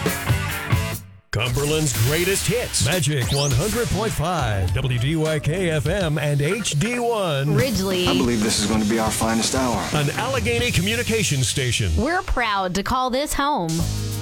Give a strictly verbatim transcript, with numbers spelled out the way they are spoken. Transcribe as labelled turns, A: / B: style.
A: Cumberland's greatest hits. Magic one hundred point five, W D Y K F M and H D one.
B: Ridgely.
C: I believe this is going to be our finest hour.
A: An Allegheny communication station.
B: We're proud to call this home.